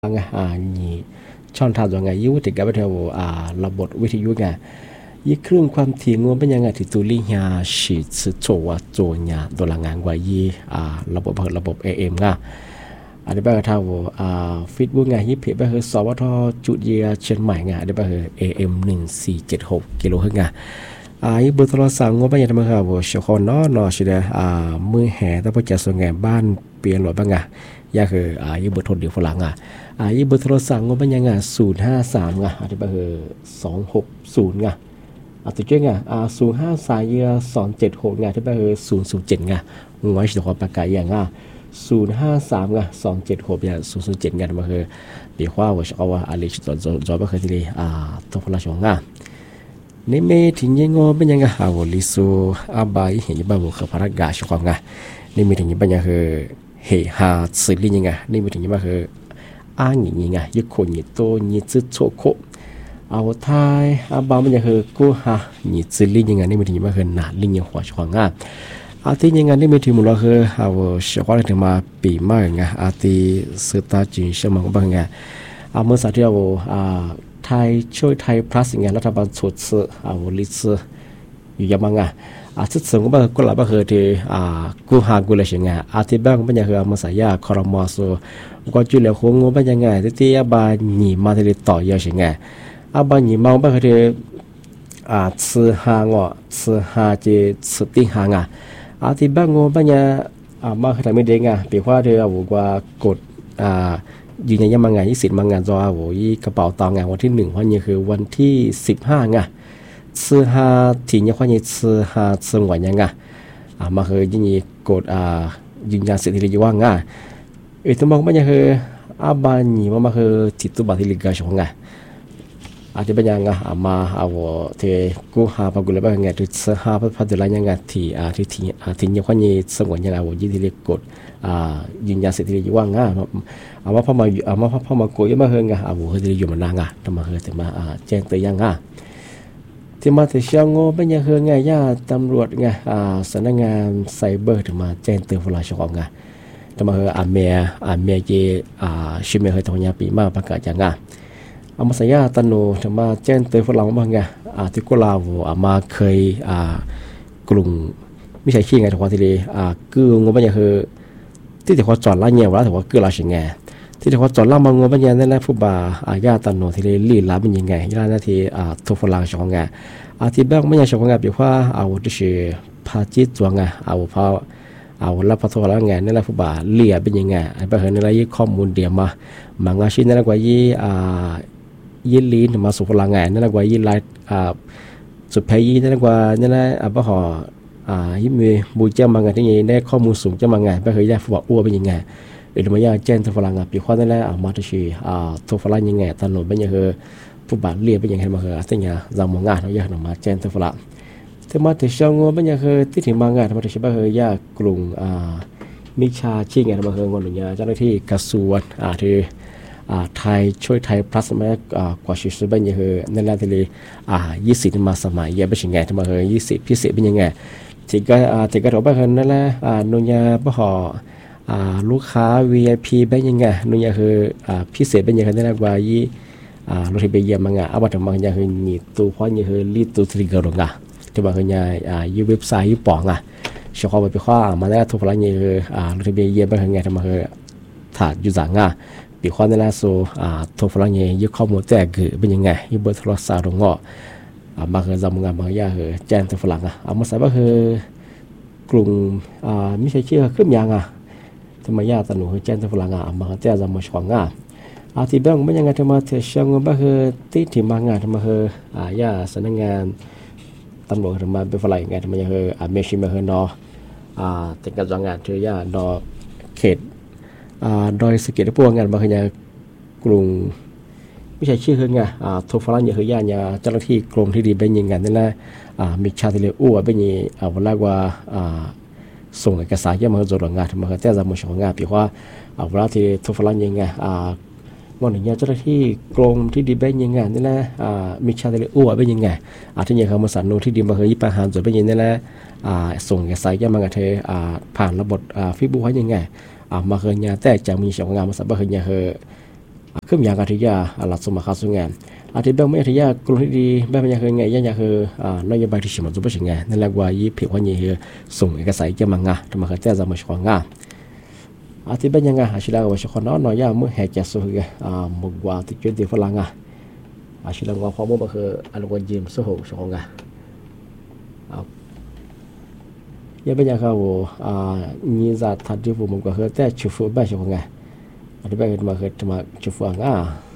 ไงนี่ช่องทางว่าไงยุติกับวิทยุระบบวิทยุไงยี่เครื่องความถี่งวเป็นยังไงที่ตัวลิงยาฉีดสุดโจว่าโจเนี่ยตัวละงานกว่ายี่ระบบ AM ไงอันนี้เป็นท่าว่าฟีดบุ๊กไงยี่เพจเป็นคือสวทจุดเยียเชียงใหม่ไงอันนี้เป็นคือ AM 1476กิโลเฮิรตซ์ไงยี่เบอร์โทรศัพท์งวเป็นยังไงบ้างครับว่าเช้าคนนอชิดมือแห่แต่พอจะส่งงานบ้านเปลี่ยนหรือบ้างไงยาคือยี่เบอร์โทรเดียวฝรั่งยี่เบอร์โทรศัพท์งวเป็นยังไง053ไงอันนี้เป็นคือ260ไงตัวเจ้าไง053เยีย276ไงที่เป็นคือ007ไงงวยสิขอประกาศอย่าง053ไง276อย่าง007ไงที่มันคือเดี๋ยวว่าว่าเอาว่าอะไรจอดไปคือที่นี่ตัวพลังชงไงนี่ไม่ถึงยังงอเป็นยังไงว่าลิซูบายเห็นยังบ้าบุคคลพนักงานชงไงนี่ไม่ถึงยังเป็นยังคือเฮฮาสื่อลิยังไงนี่ไม่ถึงยังบ้าคืออย่างไงยึดคนยึดโตยึดโชโคเอาท้ายบางมันยังคือกูยึดสื่อลิยังไงนี่ไม่ถึงยังบ้าคือหนาลิยังหัวชงไงที่ยังไงนี่ไม่ถึงมูลคือชงอะไรถึงมาปีมากไงที่สุดท้ายจึงเชื่อมันก็เป็นไงเมื่อสัปดาห์ไทยช่วยไทยพลัสอย่างเงี้ยรัฐบาลสุดสื่อลิซอยู่ยังไงสุดส่งก็แบบก็หลับก็คือที่กูหากูเลยอย่างเงี้ยที่บ้านก็เป็นยังคือมาสายาคอรมอสูก็จุดเหลือคงก็เป็นยังไงที่บาหนีมาที่ต่อยอย่างเงี้ยบาหนีมาก็คือที่ซื้อหางซื้อหาจีสุดที่หางที่บ้านก็เป็นยังมาคือทำไม่ได้ไงเปียกว่าที่ว่ากดยืนยันยังมางาน20มางานจอยี่กระเป๋าตังค์งานวันที่1วันนี้คือวันที่15ไงซื้อหาที่เนี่ยวันนี้ซื้อหาซื้อวันยังไงมาคือยี่นี่กดยืนยันสิทธิริว่างไงตัวมองมันยังคือบานี่มาคือติดตัวบัตรที่ลิกาชงไงอาจจะเป็นยังไงมาที่กูหาปากุลบ้างไงที่ซื้อหาพัฒนายังไงที่เนี่ยวันนี้ซื้อวันยังไงยี่ที่เรียกกดยืนยันสิทธิริว่างไงพอมาโกยมาเฮงอ่ะเฮดิอยู่มานางทำมาเฮแต่มาแจ้งเตือนยังที่มาถึงเชียงโง่เป็นยังเฮงไงญาติตำรวจไงสำนักงานไซเบอร์ถึงมาแจ้งเตือนพลาชงไงทำมาเฮเมียเจชิเมเฮตองยาปีมาประกาศยังมาสัญญาตันโนถึงมาแจ้งเตือนพลังบ้างไงที่กุลาวมาเคยกลุ่มไม่ใช่ขี้ไงถึงว่าทีเดียคือโง่เป็นยังเฮที่ถือว่าจอดละเงียบแล้วถือว่าเกิดละสิ่งไงที่ถือว่าจอดละมังงปัญญาในแรกผู้บ่าญาตันโนที่ลีลาเป็นยังไงญาณที่ทุกฝรั่งชงไงที่บ้างไม่ยังชงไงเปียกว่าที่ชื่อพาจิตจวงไงพารับพระโทษแล้วไงในแรกผู้บ่าเลียเป็นยังไงไปเห็นในแรกยี่ข้อมูลเดียวมาบางอาชีพในแรกว่ายี่ลีนมาสุฝรั่งไงในแรกว่ายี่ไลสุดแพ้ยี่ในแรกว่าในแรกบ่ห่อยิ่งมีบูเจ้ามังงานที่ยังได้ข้อมูลสูงเจ้ามังงานไปเคยได้ฝักอ้วเป็นยังไงหรือมันยังแจ้งตัวฝรั่งปีข้อนั่นแหละมาที่ชีตัวฝรั่งยังไงตอนหนุ่มเป็นยังคือผู้บาดเลียเป็นยังไงมาคือสิ่งอย่างจำมองงานเขาเยอะหน่อมาแจ้งตัวฝรั่งที่มาที่ช่างงเป็นยังคือที่ถึงมังงานมาที่ชีบ้าคือยากกลุ่มมิชาชิงไงมาคืองานหนึ่งเจ้าหน้าที่กระทรวงที่ไทยช่วยไทยพลัสมากว่าชีวิตเป็นยังคือนั่นแหละที่เลย20มาสมัยยังเป็นยังไงที่มาคือ20พิเศษเป็นยังไงที่ก็เราไปเห็นนั่นแหละนุญญาบ่ห่อลูกค้า VIP เป็นยังไงนุญญาคือพิเศษเป็นยังไงนั่นแหละว่ายี่รถที่ไปเยี่ยมมังบัตรมังยังคือนี่ตัวเพราะยังคือรีดตัวทริกเกอร์ลงที่บางคนยี่เว็บไซต์ยี่ป่องเชื่อเขาไปข้อมาแล้วทุกคนยังคือรถที่ไปเยี่ยมเป็นยังไงที่มาคือถาดอยู่ต่างปีข้อนั่นแหละโซ่ทุกคนยังยี่ข้อมูลแต่คือเป็นยังไงยี่เบอร์โทรศัพท์ลงบางคือจำงานบางอย่างคือแจ้งตัวฝรั่งมาใส่ก็คือกลุ่มไม่ใช่ชื่อขึ้นยังทำไมญาติตันหนูคือแจ้งตัวฝรั่งมาแจ้งจำมาช่วงที่บ้างไม่ยังไงทำไมเธอเชื่อว่าคือที่ที่มางานทำไมคือญาติสำนักงานตำรวจทำไมเป็นฝรั่งไงทำไมคือเมชิมาคือนติดกับจังงานเธอญาติเขตโดยสเกตพวกงานบางอย่างกลุ่มไม่ใช่ชื่อคือไงทุกฝรั่งอย่างคือย่าเจ้าหน้าที่กรมที่ดีเป็นยังไงนั่นแหละมีชาติเลวเป็นยังเวลาว่าส่งเอกสารยังมาจดงานทำมาแต่จะมาชงงานปีว่าเวลาที่ทุกฝรั่งยังไงวันหนึ่งเจ้าหน้าที่กรมที่ดีเป็นยังไงนั่นแหละมีชาติเลวเป็นยังไงที่ยังเขามาสั่งโน้ตที่ดีมาเคยยิบอาหารจดเป็นยังนั่นแหละส่งเอกสารยังมาเธอผ่านระบบฟีบูให้ยังไงมาเคยแต่จะมีชงงานมาสับเคยเคขึ้นอย่างกันที่ยาหลักสมคาสุงานอาทิตย์แบบไม่ที่ยากลุ่มที่ดีแบบยังคือไงยังคือนโยบายที่ชิมจุบชิงไงนั่นแหละว่ายี่ผิววันยี่คือส่งเอกสารจะมังงะทำมาแจ้งจะมาชงงาอาทิตย์แบบยังไงอาชิลาว่าชงน้อยน้อยยาเมื่อแห่จะสู้กันมุกว่าที่จุดที่ฝรั่งอาชิลาว่าพอเมื่อคืออันว่าจิมสู้ชงงายังเป็นยังเขานี่จะทัดที่ผมก็คือแต่ชุดแบบชงงาอาทิตย์แบบมาคือจะมาชุดฟัง